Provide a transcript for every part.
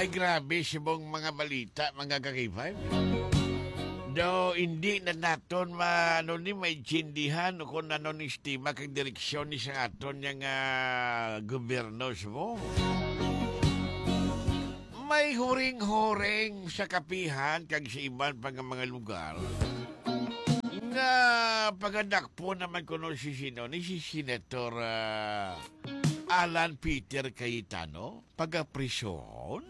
Ay grabe sibong mga balita, mga kakipay. Do hindi na naton ni maintindihan kung ano ni estima kag direksyon ni sa aton yang gobyerno mo. May huring-huring sa kapihan kag sa iban pang mga lugar. Nga pagadakpo naman kuno si sino ni si Senator Alan Peter Cayetano pagaprison.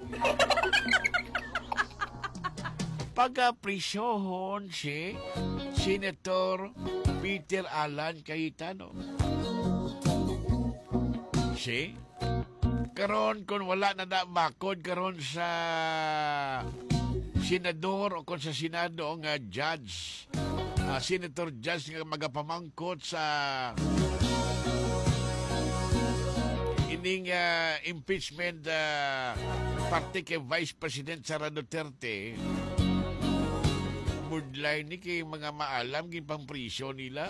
Pagaprisohon si Senator Peter Alan Cayetano. Si karon kung wala na bakod karon sa senador o kung sa senado nga judge, senator judge nga magapamangkot sa ining impeachment parte kay Vice President Sara Duterte. Mudlay ni kay mga maalam gin pang prisyo nila.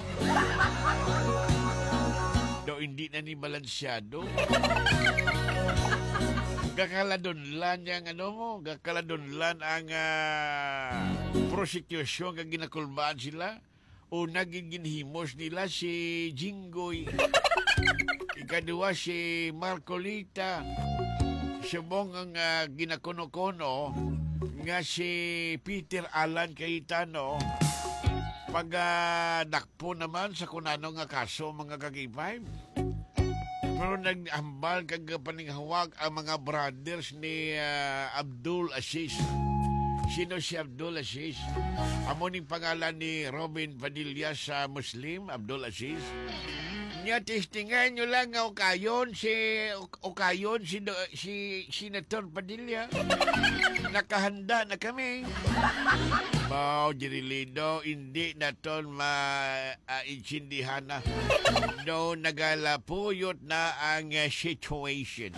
Do hindi na ni balansyado. Gakaladonlan yang gakaladonlan ang prosecution kag ginakulbaan sila. Una ginhimos nila si Jinggoy. Ikadua si Marcolita. Subong ang ginakuno-kuno nga si Peter Alan Cayetano pagdakpo naman sa kunano nga kaso mga kakipay. Pero nag-ambal kag paninghawag ang mga brothers ni Abdul Aziz. Sino si Abdul Aziz? Amo ning pangalan ni Robin Padilla sa Muslim, Abdul Aziz. Nya testingan nyo lang nga okayon si Senator Padilla. Nakahanda na kami. Bao dirilido hindi naton maintindihan na. No nagalapuyot na ang situation.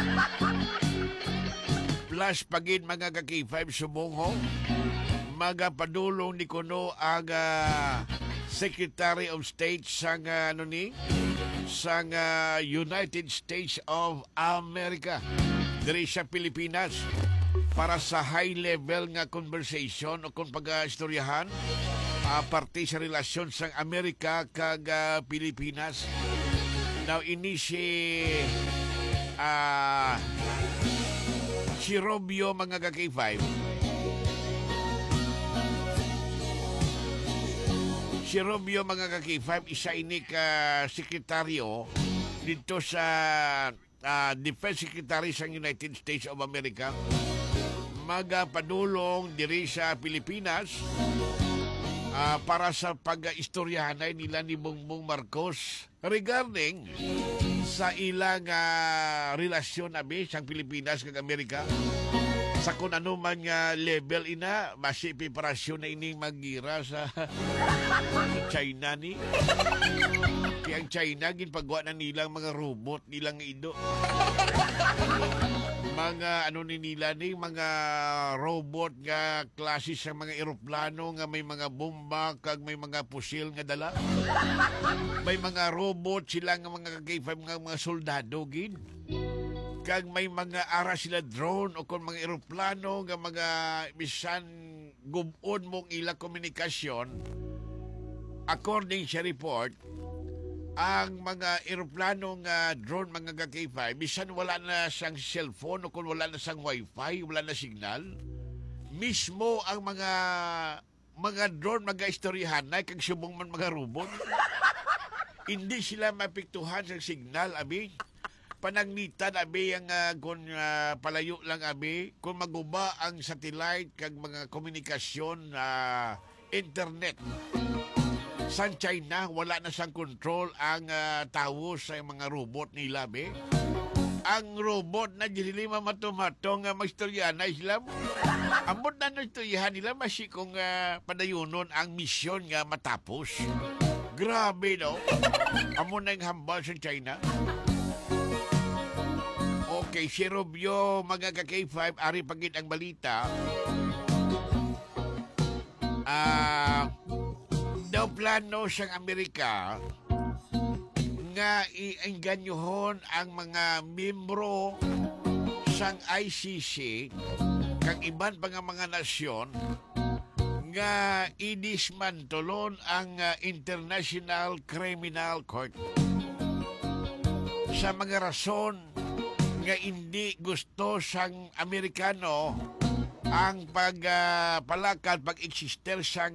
Plus pagin mga kaki-5 subong magapadulong ni kuno ang Secretary of State sang sang United States of America diri sa Pilipinas para sa high level nga conversation o kung pag-istoryahan parte sa relasyon sang Amerika kag Pilipinas. Now ini si Robio mga kaki-5. Si Robio mga kaki-5, isa ini ka sekretaryo dito sa Defense Secretary sa United States of America. Magapadulong diri sa Pilipinas para sa pag-istoryahanay nila ni Bongbong Marcos regarding sa ilang relasyon sa Pilipinas kag Amerika. Sa kung ano man nga level ina, basi preparasyon na ining magira sa China ni. Kaya ang China, ginpagawa na nilang mga robot, nilang ido. Mga nila ni, mga robot nga klase sa mga eroplano nga may mga bomba, kag may mga pusil nga dala. May mga robot sila nga mga kag-5 nga mga soldado, gin. Kag may mga ara sila drone o kung mga eroplano nga mga bisan gubon mong ila komunikasyon. According sa report, ang mga eroplano nga drone mga kaki-5 bisan wala na sang cellphone o kung wala na sang wifi, wala na signal, mismo ang mga drone mag-istoryahan na kag subong man mga robot. Hindi sila mapiktuhan sa signal abi. Panagnitan abi ang kung palayo lang abi kung maguba ang satellite kag mga komunikasyon internet sa China wala na sang control ang tao sa mga robot nila be. Ang robot na dilima matumato nga magstoryahan na sila amot na istoryahan nila masi kung padayunon ang misyon nga matapos. Grabe no. Amo nang hambal sa China. Okay, si Robio, mga ka-K5, ari pagit ang balita. Daw plano sa Amerika nga iengganyohon ang mga membro sang ICC kag iban pa nga mga nasyon nga idismantolon ang International Criminal Court sa mga rason nga hindi gusto sang Amerikano ang pagpalakad, pag-eksister sang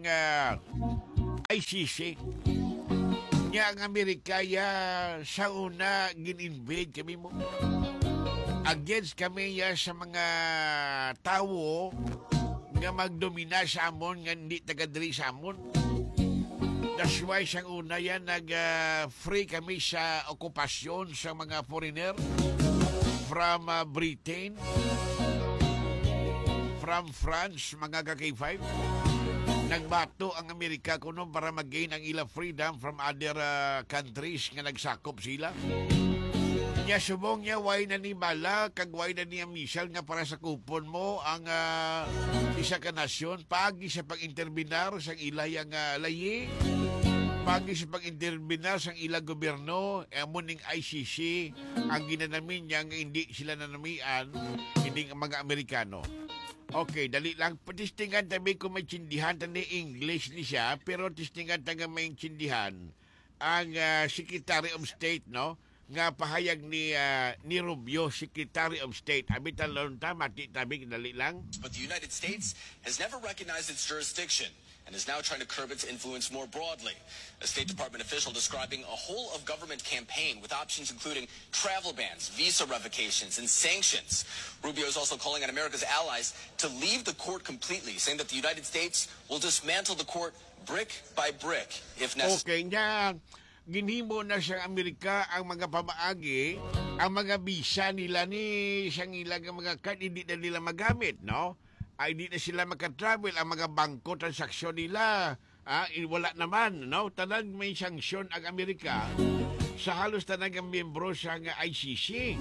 ICC. Nga ang Amerika sa una gin-invade kami mo. Against kami sa mga tao nga magdomina sa amon nga hindi taga-diri sa amon. That's why siyang una nag-free kami sa okupasyon sa mga foreigner from Britain, from France, mga ka-K5. Nagbato ang Amerika kuno para mag-gain ang ilang freedom from other countries nga nagsakop sila. Nya subong niya way na ni bala kag way na niya misal nga para sa kupon mo ang isa ka nasyon pagi sa pag-interbinar sa ilayang layi, pagi sa pag-interbinar sa ilang gobyerno amon ning ICC ang ginanamin niya nga hindi sila nanamian hindi ang mga Amerikano. Okay, dali lang. Patistingan tabi ko may tsindihan tani English ni siya, pero tistingan taga may tsindihan ang Secretary of State, no? Nga pahayag ni Rubio, Secretary of State. Abi talon ta, mati tabi, dali lang. But the United States has never recognized its jurisdiction and is now trying to curb its influence more broadly. A State Department official describing a whole-of-government campaign with options including travel bans, visa revocations, and sanctions. Rubio is also calling on America's allies to leave the court completely, saying that the United States will dismantle the court brick by brick if necessary. Okay, nga ginhimo na sa Amerika ang mga pamaagi, ang mga visa nila ni siyang ilang mga card, hindi na nila magamit, no? Ay di na sila makatravel, ang mga bangko transaksyon nila wala naman, no? Tanan may sanksyon ang Amerika sa halos tanang miyembro sa ICC.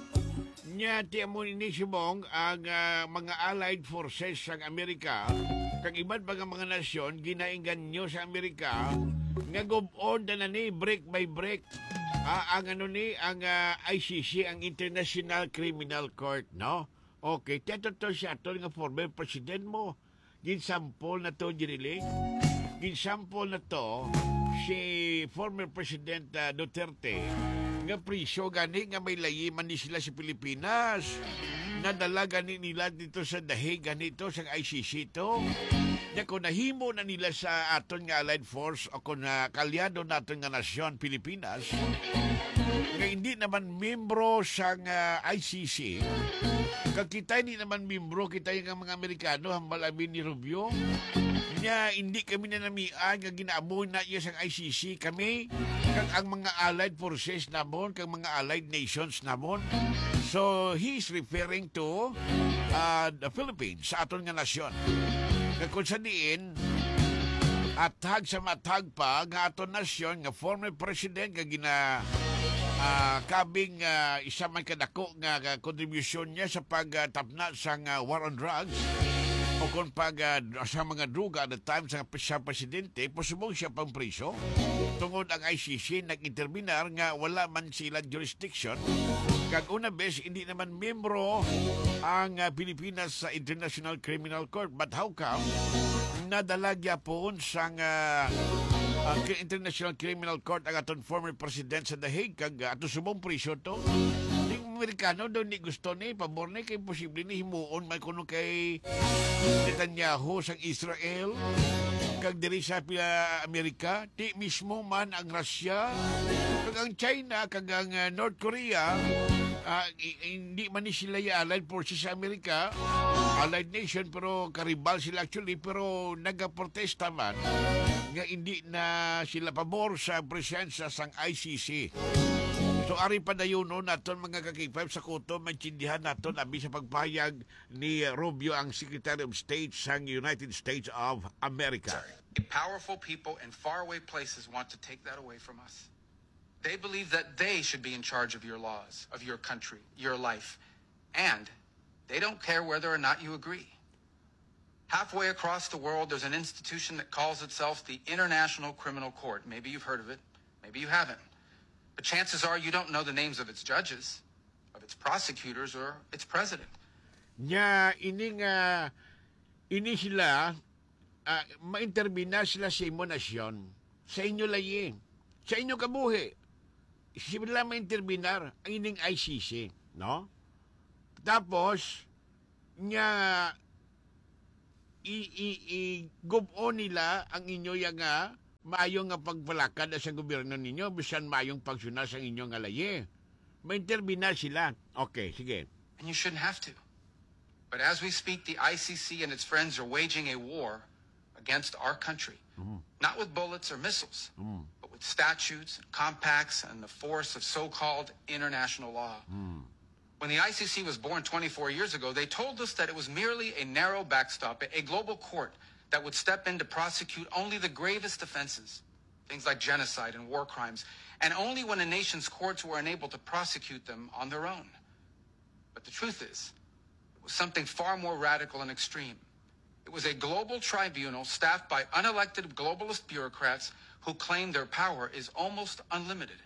Nya ti mo ni subong ang mga allied forces sa Amerika kag iban pa nga mga nasyon ginaingan nyo sa Amerika nga gubon na ni break by break ang ang ICC, ang International Criminal Court, no? Okay, teto to siya to nga former president mo. Ginsampol na to, Jirili. Ginsampol na to si former President Duterte nga priso gani nga may layiman ni sila sa Pilipinas. Nadala gani nila dito sa dahig ganito sa ICC to. Na kung nahimo na nila sa aton nga Allied Force o kung kalyado naton nga nasyon Pilipinas nga hindi naman membro sa ICC, kag kita hindi naman membro, kita yung mga Amerikano, hambal amin ni Rubio, niya hindi kami na namian, nga ginaabon na iya sa ICC, kami, kag ang mga allied forces namon, kag mga allied nations namon. So, he's referring to the Philippines, sa aton nga nasyon. Kag kung sa diin, atag sa matag pa, nga aton nasyon, nga former president, nga kabing isa man kadako nga kontribusyon niya sa pagtapna sa war on drugs o kung sa mga druga at the time sa presidente, posubong siya pang priso tungod ang ICC nag-interbinar nga wala man sila jurisdiction kag una bes hindi naman membro ang Pilipinas sa International Criminal Court. But how come nadala gyapon sa International Criminal Court ang aton former president sa The Hague kag ato subong priso to? Ding Amerikano daw ni gusto ni pabor ni kay posible ni himuon man kuno kay Netanyahu sa Israel kag diri sa Amerika, di mismo man ang Russia kag ang China kag ang North Korea hindi man ni sila allied forces sa Amerika, allied nation, pero karibal sila actually, pero nagaprotesta man nga hindi na sila pabor sa presensya sang ICC. So ari pa dayon naton mga kakipay sa kuto maintindihan naton abi sa pagpahayag ni Rubio, ang Secretary of State sang United States of America. Powerful people in faraway places want to take that away from us. They believe that they should be in charge of your laws, of your country, your life. And they don't care whether or not you agree. Halfway across the world, there's an institution that calls itself the International Criminal Court. Maybe you've heard of it. Maybe you haven't. But chances are you don't know the names of its judges, of its prosecutors or its president. Nya ini sila mainterbina sila sa imo nasyon, sa inyo layi, sa inyo kabuhi. Sila mainterbinar ang ining ICC, no? Tapos nya i-gubo nila ang inyo yang maayong nga pagpalakad sa gobyerno ninyo bisan maayong pagsuna sa inyo nga layi. Mainterbinar sila. Okay, sige. And you shouldn't have to. But as we speak, the ICC and its friends are waging a war against our country. Not with bullets or missiles, but with statutes, and compacts, and the force of so-called international law. When the ICC was born 24 years ago, they told us that it was merely a narrow backstop, a global court that would step in to prosecute only the gravest offenses, things like genocide and war crimes, and only when a nation's courts were unable to prosecute them on their own. But the truth is, something far more radical and extreme. It was a global tribunal staffed by unelected globalist bureaucrats who claim their power is almost unlimited.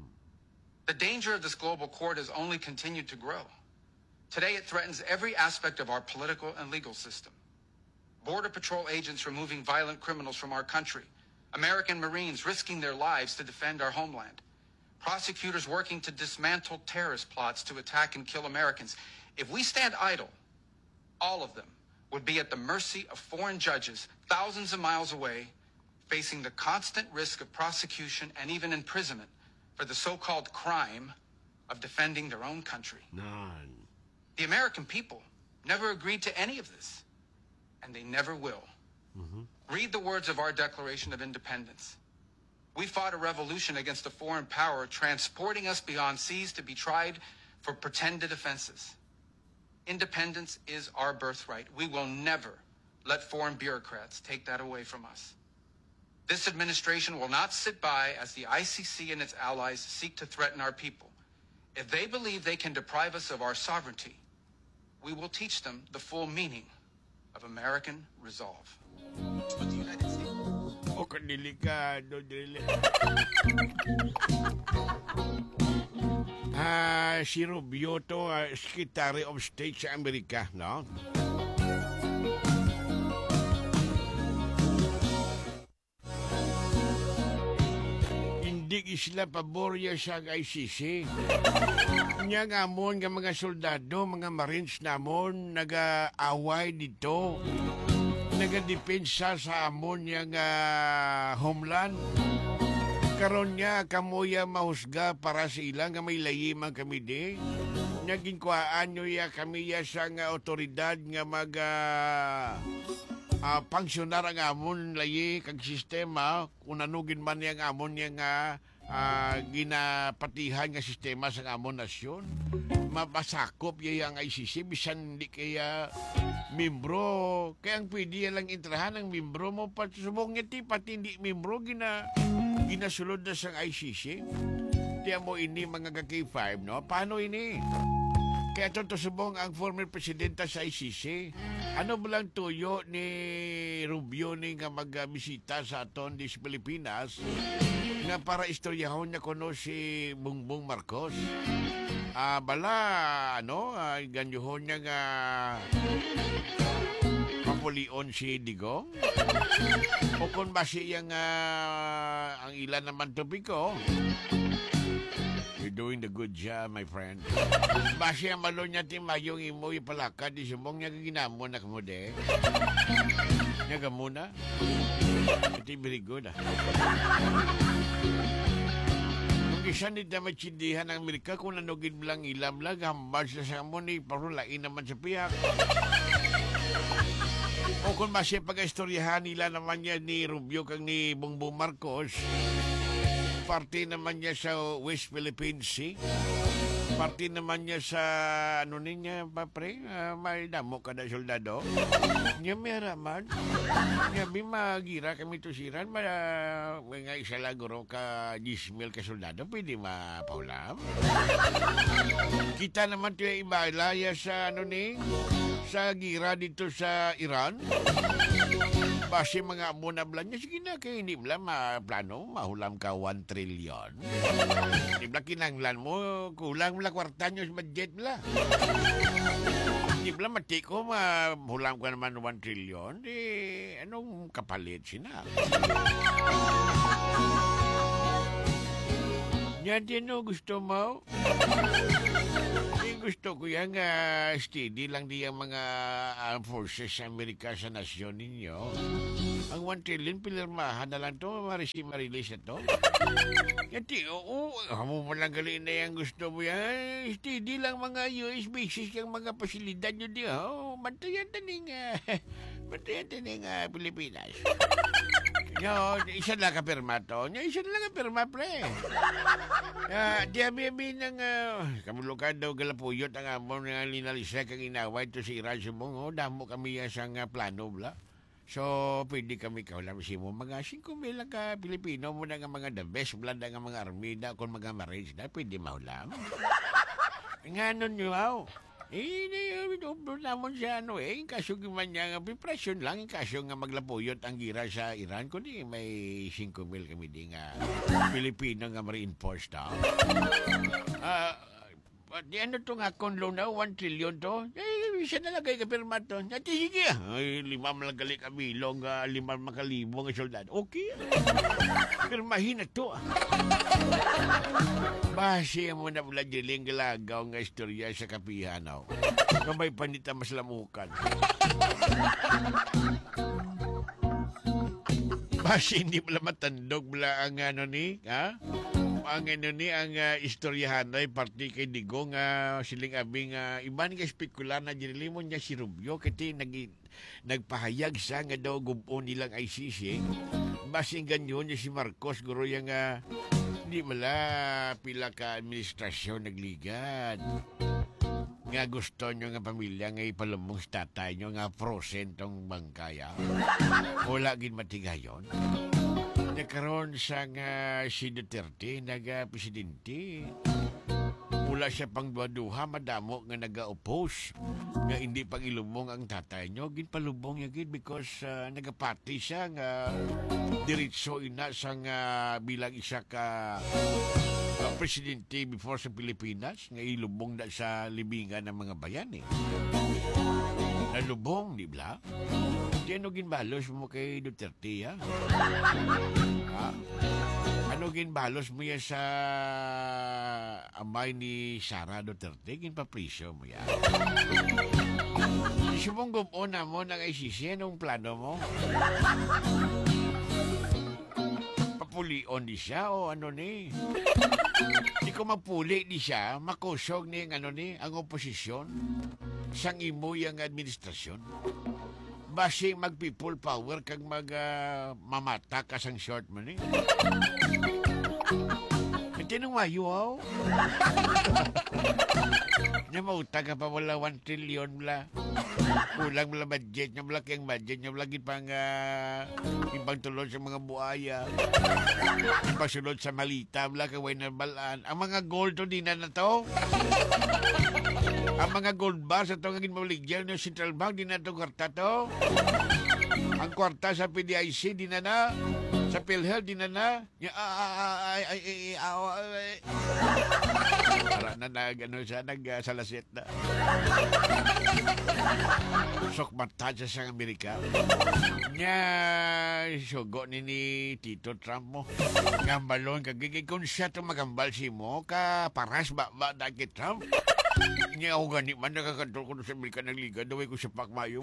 The danger of this global court has only continued to grow. Today it threatens every aspect of our political and legal system. Border Patrol agents removing violent criminals from our country. American Marines risking their lives to defend our homeland. Prosecutors working to dismantle terrorist plots to attack and kill Americans. If we stand idle, all of them would be at the mercy of foreign judges thousands of miles away, facing the constant risk of prosecution and even imprisonment for the so-called crime of defending their own country. Nan. The American people never agreed to any of this, and they never will. Read the words of our Declaration of Independence. We fought a revolution against a foreign power, transporting us beyond seas to be tried for pretended offenses. Independence is our birthright. We will never let foreign bureaucrats take that away from us. This administration will not sit by as the ICC and its allies seek to threaten our people. If they believe they can deprive us of our sovereignty, we will teach them the full meaning of American resolve. But the United States... O delikado, dili. Si Rubio to, Secretary of State sa Amerika, no? Hindi sila paborya sa ICC. Nya nga amon nga mga soldado, mga Marines namon, nag-away dito. Nagadepensa sa amon yang homeland. Karon niya kamoya mahusga para sa ilang nga may layimang kami di. Naging kuhaan nyo ya kami ya sa nga otoridad nga mag pangsionar ang amon layi kag sistema kung anugin man yang amon yang ginapatihan nga sistema sa amon nasyon. Mapasakop ya ang ICC bisan hindi kaya membro. Kaya ang pwede lang intrahan ang membro mo pati subong pati hindi membro ginasulod na sa ICC. Tiyan mo ini mga K5, no? Paano ini? Kaya ito subong ang former presidenta sa ICC. Ano ba lang tuyo ni Rubio ni nga magbisita sa aton di Pilipinas nga para istoryahon niya kuno si Bongbong Marcos. Ganyuhon niya nga Napoleon si Digong? O kung basi yung ang ilan naman topiko, you're doing the good job, my friend. Basi ang malo niya timayong imo ipalakad, di sumong niya ginamon na kamude. Niya gamuna. Ito very good, Kung isa nito matsindihan ng Amerika, kung nanugin lang ilam lang, hambal sa samon, parulain naman sa piyak. O kung masya pag-istoryahan nila naman niya ni Rubio kang ni Bongbong Marcos, parte naman niya sa West Philippine Sea, parte naman niya sa niya, papre, may damo ka na soldado. Niya may haraman. Niya may magira kami tusiran, mga isa laguro ka 10,000 ka soldado, pwede mapaulam. Kita naman ito yung ibalaya sa sa gira dito sa Iran. Base mga amo na blan niya, sige na, kaya hindi bla plano, mahulam ka 1 trillion. Hindi bla kinanglan mo, kulang bla kwarta nyo sa budget bla. Hindi bla mati ko, mahulam ka naman 1 trillion, di anong kapalit sina? Yan din no, gusto mo? Gusto ko yan, steady lang di ang mga armed forces sa Amerika sa nasyon ninyo. Ang 1 trillion, pilirmahan na lang to, marilis na to. Yati, oo, mo mo lang galing na yan, gusto mo yan. Steady lang mga US bases yung mga pasilidad nyo di, bantayan taning Pilipinas. No, isa lang kapirma to. Isa lang kapirma, pre. Diyabi ng kamulukan daw galapuyot ang amon nga linalisa kang inaway to si Iran sumong. Damo kami sang plano, bla. So, pwede kami kaulam si mo. Mga 5,000 lang ka Pilipino mo na nga mga the best blanda nga mga armida kung mga marines na pwede maulam. Nga nun nyo, doblo namon siya, kaso man niya nga, pipresyon lang, kaso nga maglapuyot ang gira sa Iran, kundi may 5,000 kami di nga Pilipino nga ma-reinforce daw. Di ano to nga kung loan na, 1 trillion to? Siya na lang kayo kapirma to. Nati, sige. 5 lang gali kabilong, 5 makalibong nga soldado. Okay. Pirmahin na to. Base mo na pala diling galagaw nga istorya sa kapihanaw. Kung may panita mas lamukan. Base hindi pala matandog pala ang ano ni, ha? Ang istoryahan ay parti kay Digong siling abing iban nga spekular na dinilimon niya si Rubio kasi nagpahayag sa nga daw gubon nilang ICC. Basing ganyan niya si Marcos guro yung hindi mala pila ka administrasyon nagligan. Nga gusto nyo nga pamilya nga ipalumong sa tatay nyo nga prosentong bangkaya. Wala gin matigayon. Nagkaroon sa si Duterte, presidente. Mula siya pang duha, madamo nga nag-oppose nga hindi pang ilumong ang tatay nyo. Ginpalubong niya because nagapati siya nga diretso ina sa bilang isa ka presidente before sa Pilipinas nga ilubong na sa libingan ng mga bayan eh. Nalubong, di ba? Di ano ginbalos mo kay Duterte, ha? Ano ginbalos mo yan sa amay ni Sara Duterte? Ginpapriso mo yan. Sumong gumon na mo ng ICC, anong plano mo? Papulion di siya o ano ni? Di ko mapuli di siya, makusog ni ang oposisyon sang imo yung administrasyon. Basi mag-people power kag mamata ka sang short man eh. Tinong mayo, Nya mautang ka pa wala 1 trillion bla. Kulang bla budget nya bla kayang budget nya bla gid pang ibang tulod sa mga buaya. Ipasulod sa malita bla kay way balaan. Ang mga gold to di na to. Ang mga gold bar sa itong ginmaligyan ng Central Bank, di na itong kwarta to. Ang kwarta sa PDIC, di na. Sa PhilHealth, di na. Para na nagsalasit na. Sokmatan siya sa Amerika. Nya, sugo ni Tito Trump mo. Gambalon, kagigig kung siya itong magambal si mo, paras ba na kay Trump? Nya ako gani man nakakantol ko sa Amerika ng Liga, daway ko sa pakmayo.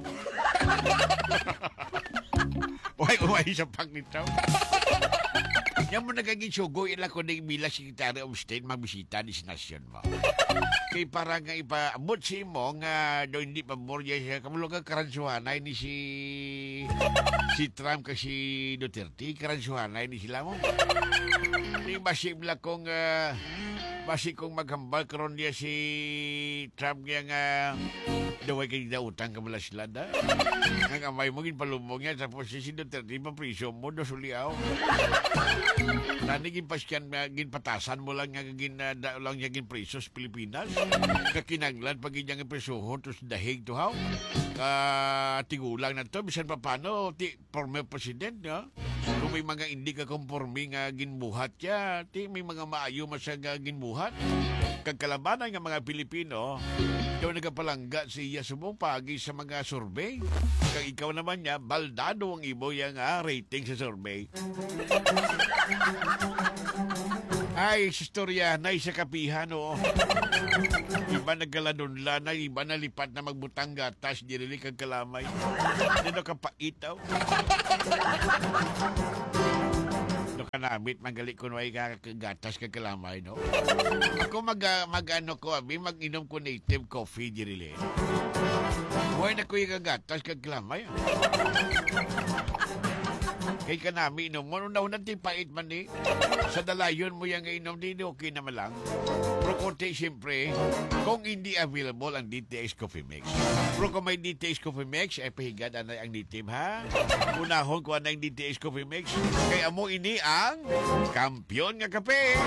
Uway sa pak ni Trump. Yan mo nagaging sugo, ila ko na imila Secretary of State mabisita ni sinasyon mo. Kay para nga ipaabot si mo nga do hindi pa morya siya, kamulo ka karansuhanay ni si Trump kasi Duterte, karansuhanay ni sila mo. Di masibla kong Basi kung maghambal karon niya si Trump nga daway kay dautang ka mala sila da. Nga kamay mo ginpalumong niya tapos si Duterte pa priso mo do suliaw. Tani ginpaskyan ginpatasan mo lang nga lang niya ginpriso sa Pilipinas. Kakinanglan pag inyang ipresohon tos dahig to how. Tigulang na to bisan pa paano former president no. Kung may mga hindi ka konforme nga ginbuhat ya, may mga maayo masya nga ginbuhat. Kagkalabanan nga mga Pilipino, daw nagapalangga siya subong pagi sa mga survey. Kag ikaw naman niya, baldado ang ibo yung rating sa survey. Ay, istorya na sa kapihan, oo. Iba nagkaladunla na, iba nalipat na magbutang gatas, dirili kag kalamay. Dito kapaitaw. No kanamit, magali ko na gatas kag kalamay, no? Ako mag-ano ko, mag-inom ko native coffee, dirili. Huwag na ko yung gatas kag kalamay. Kay kanami inom mo, nung tipait man eh. Sa dalayon mo yung inom din, okay naman lang. Pero konti, siyempre, kung hindi available ang DTX Coffee Mix. Pero kung may DTX Coffee Mix, ay pahigad anay ang nitim, ha? Unahon ko anay ang DTX Coffee Mix. Kaya mo ini ang kampiyon nga kape.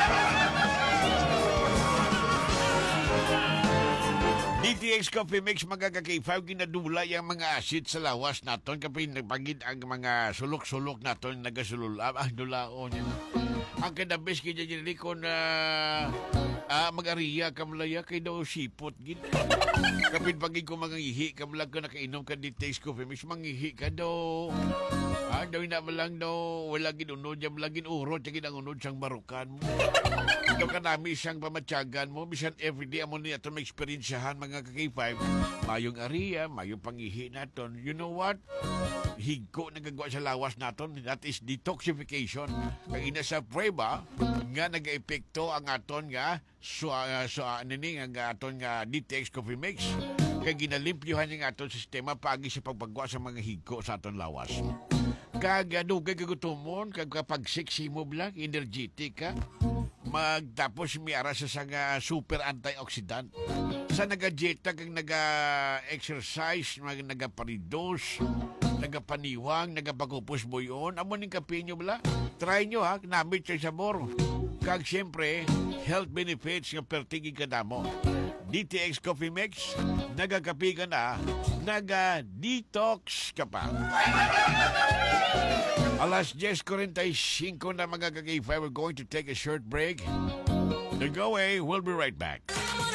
DTX Coffee Mix magagakay-5 ginadula yung mga acid sa lawas naton kapag nagpagid ang mga sulok-sulok naton nagasululab dulaon yan. Ang kadabes kaya dyan ko na mag-ariya kamlaya kay daw sipot gid. Kapit pagid ko mangihi kamlag ko nakainom ka DTX Coffee Mix mangihi ka daw. Daw na malang daw wala gid unod jam lagin urot jud ang unod sang barukan mo. Daw kanami siyang pamatyagan mo bisan everyday amo ni aton ma-experiensyahan mga ka-K5 mayong ariya, mayong pangihi naton. You know what? Higko nagagawa sa lawas naton, that is detoxification. Kag ina sa prueba nga nag-epekto ang aton nga nga aton nga DTX Coffee Mix. Kay ginalimpyuhan ang aton sistema pagi sa pagbagwa sa mga higko sa aton lawas. Kag dugay kagutumon, kag kapag sexy mo lang, energetic ka, magtapos miara sa nga super antioxidant. Sa naga-jeta kag naga-exercise, naga-paridos, nagapaniwang, nagapagupos boyon, amo ning kape nyo bala. Try nyo ha, namit sa sabor. Kag siyempre, health benefits nga pertigi ka damo. DTX Coffee Mix, nagakapi ka na, naga-detox ka pa. Alas 10:45 na mga ka-K5, we're going to take a short break. Don't go away, we'll be right back.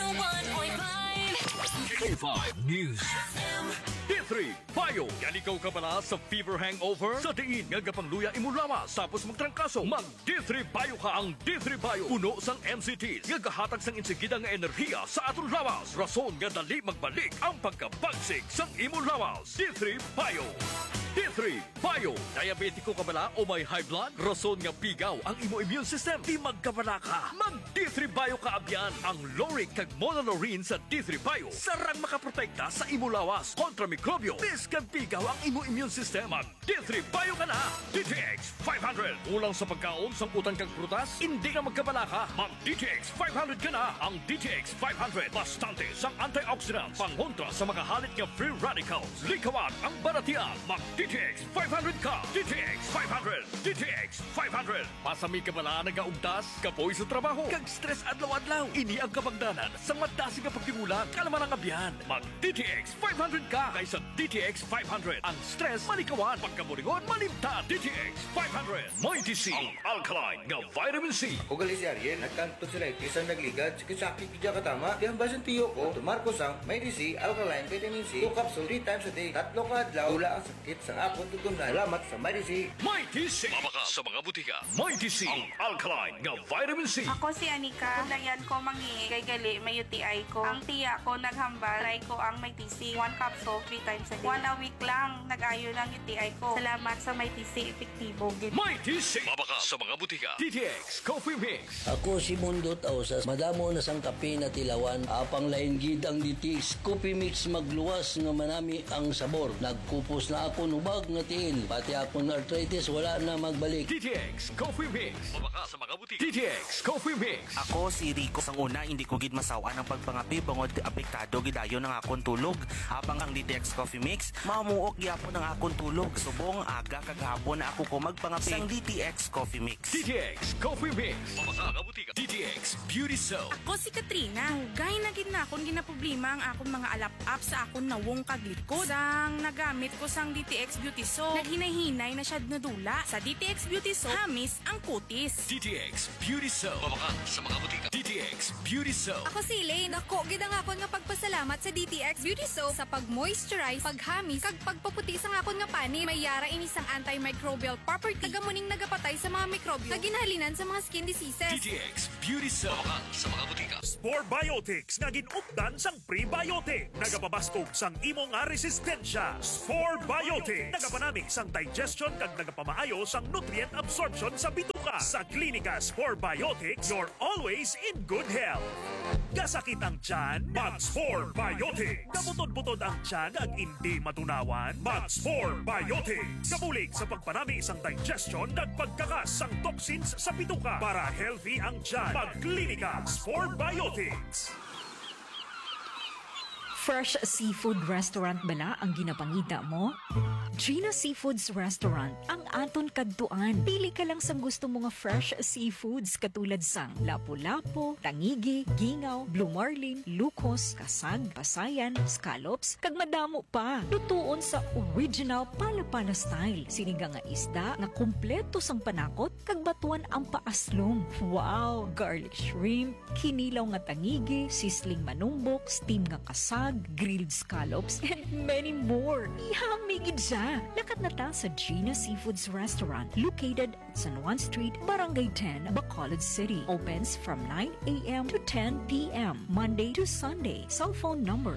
K5 News. D3 Payo. Yan ikaw ka pala sa fever hangover? Sa diin nga gapangluya imong lawas tapos magtrangkaso. Mag D3 Payo ka ang D3 Payo. Puno sang MCTs nga gahatag sang insigida nga enerhiya sa atong lawas. Rason nga dali magbalik ang pagkabagsik sang imong lawas. D3 Payo. D3 Payo. Diabetiko ka bala o may high blood? Rason nga pigaw ang imo immune system. Di magkabala ka. Mag D3 Payo ka abyan. Ang Loric kag Monolorine sa D3 Payo. Sarang makaprotekta sa imo lawas kontra mikrobyo. Biskan pigaw ang imo immune system. Mag D3 Payo ka na. DTX 500. Ulang sa pagkaon sang utang kag prutas. Hindi ka magkabala ka. Mag DTX 500 ka na. Ang DTX 500. Bastante sang antioxidants. Pangontra sa mga halit nga free radicals. Likawan ang baratian. Mag DTX 500 ka! DTX 500! DTX 500! Pasami ka bala nagaugtas, kapoy sa trabaho, kag stress adlaw-adlaw. Ini ang kabagdanan sa madasi nga pagtimulan, kalaman ang abyan. Mag DTX 500 ka kaysa DTX 500. Ang stress malikawan, pagkaburingon malimta. DTX 500. May DC, ang alkaline nga vitamin C. Ugali si Ariel, nagkanto sila isang nagligad, sakit kidya katama. Kaya basan tiyo ko, tumarko sang may DC, alkaline, vitamin C, 2 capsule 3 times a day. Tatlo ka adlaw, tula ang sakit sa ako tutong na. Salamat sa may DC. May DC. Mabaka sa mga butika. May DC, ang alkaline nga vitamin C. Ako si Anika. Dayan ko mangi kay gali may UTI ko. Ang tiya ko naghambal, try ko ang may TC. 1 capsule 3 times a day. 1 a week lang, nag-ayo ng UTI ko. Salamat sa may TC, epektibo. May DC. Mabaka sa mga butika. DTX Coffee Mix. Ako si Mundo Tausas, madamo na sang kape na tilawan, apang lain gid ang DTX Coffee Mix magluwas nga manami ang sabor. Nagkupos na ako no ubag nga tiil. Pati akong arthritis wala na magbalik. DTX Coffee Mix. Mabaka sa mga butik. DTX Coffee Mix. Ako si Rico. Sang una, hindi ko gid masawa ng pagpangapi bangod apektado gidayo ng akong tulog. Habang ang DTX Coffee Mix, mamuok gyapon ang akong tulog. Subong aga kagahapon na ako ko magpangapi sang DTX Coffee Mix. DTX Coffee Mix. Mabaka nga butik. DTX Beauty Soap. Ako si Katrina. Hugay na gid na akong ginaproblema ang akong mga alap-up sa akong nawong kaglikod. Sang nagamit ko sang DTX Beauty Soap, naghinay-hinay na siya nadula. Sa DTX Beauty Soap, hamis ang kutis. DTX Beauty Soap. Mabaka sa mga butik. DTX Beauty Soap. Ako si Elaine. Ako, gid ang akon nga pagpasalamat sa DTX Beauty Soap sa pag-moisturize, paghamis, kag pagpaputi sa akon nga pani. May yara ini sang antimicrobial property. Tagamuning nagapatay sa mga mikrobyo na ginhalinan sa mga skin diseases. DTX Beauty Soap. Mabaka sa mga butika. Spore Biotics nga ginupdan sang prebiotic. Nagapabaskog sang imo nga resistensya. Spore Biotics nagapanamig sang digestion kag nagapamaayo sang nutrient absorption sa bituka. Sa klinika Spore Biotics, you're always in good health. Gasakit ang tiyan, mag-Spore Biotics. Kabutod-butod ang tiyan ag hindi matunawan, mag-Spore Biotics. Kabulig sa pagpanami isang digestion kag pagkakas sang toxins sa bituka. Para healthy ang tiyan, mag-klinika Spore Biotics. Fresh Seafood Restaurant bala ang ginapangita mo? Gina Seafoods Restaurant ang aton kadtuan. Pili ka lang sa gusto mo nga fresh seafoods katulad sang lapu-lapu, tangigi, gingaw, blue marlin, lukos, kasag, pasayan, scallops, kag madamo pa. Lutuon sa original pala-pala style. Sinigang nga isda na kumpleto sang panakot kag batuan ang paaslong. Wow! Garlic shrimp, kinilaw nga tangigi, sisling manumbok, steam nga kasag, grilled scallops, and many more. Ihamigid siya. Lakat na ta sa Gina Seafoods Restaurant located at San Juan Street, Barangay 10, Bacolod City. Opens from 9 a.m. to 10 p.m. Monday to Sunday. Cell phone number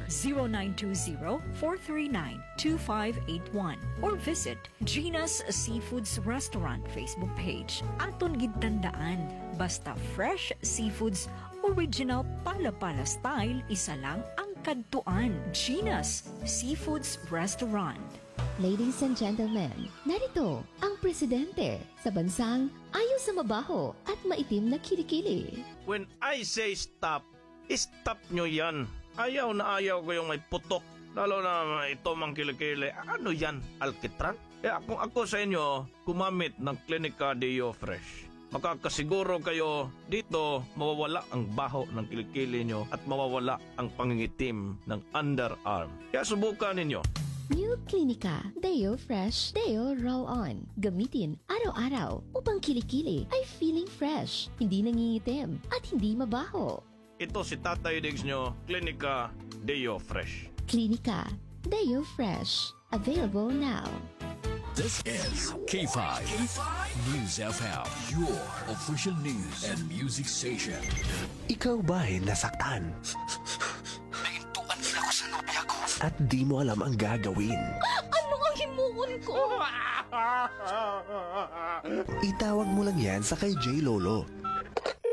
0920-439-2581 or visit Gina's Seafoods Restaurant Facebook page. Aton gid tandaan, basta fresh seafoods, original pala-pala style, isa lang ang kadtuan. Gina's Seafoods Restaurant. Ladies and gentlemen, narito ang presidente sa bansang ayaw sa mabaho at maitim na kilikili. When I say stop, stop nyo yan. Ayaw na ayaw ko yung may putok. Lalo na ito mang kilikili. Ano yan? Alkitran? Kung ako sa inyo, gumamit ng Clinica Deo Fresh. Makakasiguro kayo dito mawawala ang baho ng kilikili nyo at mawawala ang pangingitim ng underarm. Kaya subukan ninyo. New Clinica Deo Fresh Deo Roll-On. Gamitin araw-araw upang kilikili ay feeling fresh, hindi nangingitim at hindi mabaho. Ito si Tatay Diggs nyo, Clinica Deo Fresh. Clinica Deo Fresh. Available now. This is K5 News FM, your official news and music station. Ikaw ba'y nasaktan? Naintuan nila ko sa nobya ko. At di mo alam ang gagawin. Ano ang himuon ko? Itawag mo lang yan sa kay J. Lolo.